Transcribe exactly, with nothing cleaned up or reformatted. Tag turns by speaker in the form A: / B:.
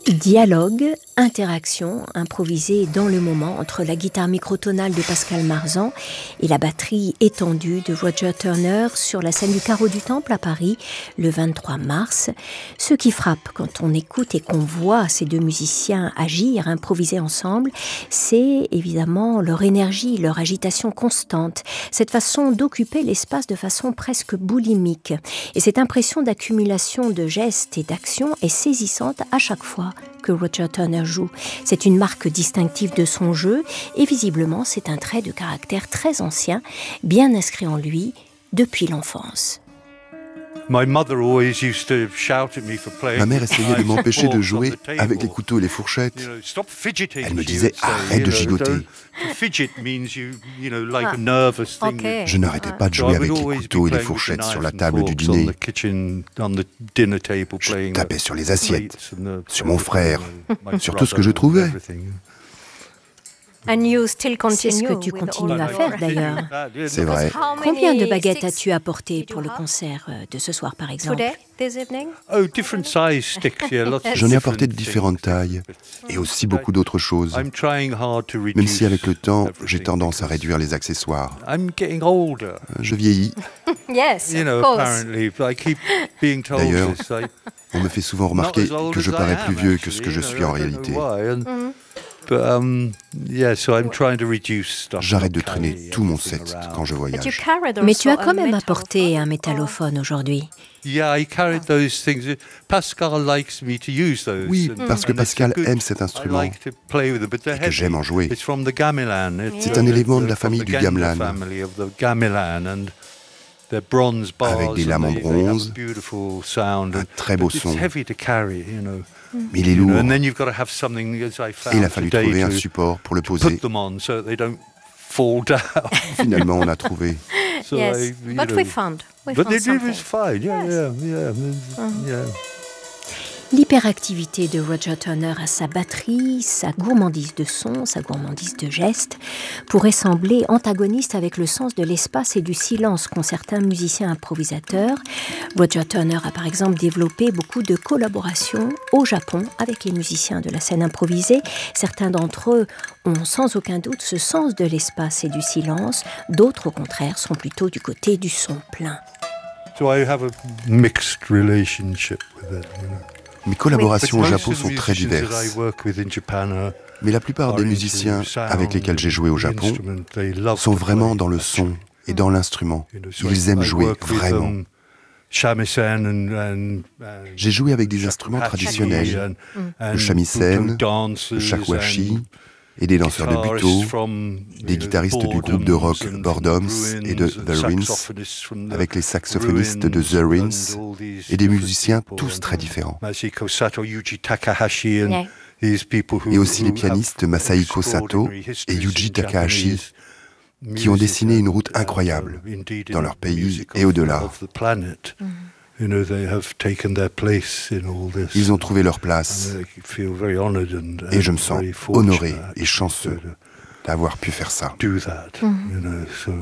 A: Dialogue, interaction, improvisée dans le moment entre la guitare microtonale de Pascal Marzan et la batterie étendue de Roger Turner sur la scène du Carreau du Temple à Paris le vingt-trois mars. Ce qui frappe quand on écoute et qu'on voit ces deux musiciens agir, improviser ensemble, c'est évidemment leur énergie, leur agitation constante, cette façon d'occuper l'espace de façon presque boulimique. Et cette impression d'accumulation de gestes et d'actions est saisissante à chaque fois que Roger Turner joue. C'est une marque distinctive de son jeu et visiblement c'est un trait de caractère très ancien, bien inscrit en lui depuis l'enfance.
B: Ma mère essayait de m'empêcher de jouer avec les couteaux et les fourchettes. Elle me disait « Arrête de gigoter ». Je n'arrêtais pas de jouer avec les couteaux et les fourchettes sur la table du dîner. Je tapais sur les assiettes, sur mon frère, sur tout ce que je trouvais.
A: C'est ce que tu continues à faire d'ailleurs.
B: C'est vrai.
A: Combien de baguettes as-tu apporté pour le concert de ce soir par exemple?
B: J'en ai apporté de différentes tailles et aussi beaucoup d'autres choses. Même si avec le temps, j'ai tendance à réduire les accessoires. Je vieillis. D'ailleurs, on me fait souvent remarquer que je parais plus vieux que ce que je suis en réalité. J'arrête de traîner tout mon set quand je voyage.
A: Mais tu as quand même apporté un métallophone aujourd'hui.
B: Oui, parce que Pascal aime cet instrument et que j'aime en jouer. C'est un élément de la famille du gamelan, avec des lames en bronze, un très beau son. Mais il est lourd. Et il a fallu trouver un support pour le poser. Finalement, on a trouvé.
A: Yes, but we found. We found something. Yes. L'hyperactivité de Roger Turner à sa batterie, sa gourmandise de son, sa gourmandise de gestes, pourrait sembler antagoniste avec le sens de l'espace et du silence qu'ont certains musiciens improvisateurs. Roger Turner a par exemple développé beaucoup de collaborations au Japon avec les musiciens de la scène improvisée. Certains d'entre eux ont sans aucun doute ce sens de l'espace et du silence. D'autres, au contraire, sont plutôt du côté du son plein.
B: So I have a mixed relationship with it, you know. Mes collaborations au Japon sont très diverses. Mais la plupart des musiciens avec lesquels j'ai joué au Japon sont vraiment dans le son et dans l'instrument. Ils aiment jouer vraiment. J'ai joué avec des instruments traditionnels, le shamisen, le shakuhachi, et des danseurs de buto, des guitaristes du groupe de rock Boredoms et de The Rins, avec les saxophonistes de The Rins, et des musiciens tous très différents. Et aussi les pianistes Masahiko Sato et Yuji Takahashi, qui ont dessiné une route incroyable dans leur pays et au-delà. Ils ont trouvé leur place et je me sens honoré et chanceux d'avoir pu faire ça.